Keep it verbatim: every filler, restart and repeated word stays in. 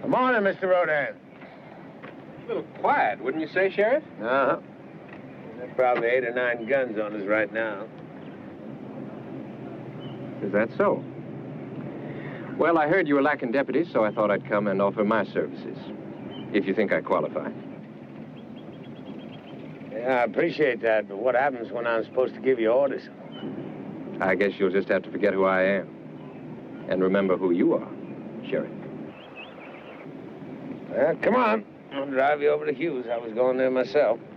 Good morning, Mister Rodan. A little quiet, wouldn't you say, Sheriff? Uh-huh. There's probably eight or nine guns on us right now. Is that so? Well, I heard you were lacking deputies, so I thought I'd come and offer my services, if you think I qualify. Yeah, I appreciate that, but what happens when I'm supposed to give you orders? I guess you'll just have to forget who I am. And remember who you are, Sheriff. Well, come on. I'll drive you over to Hughes. I was going there myself.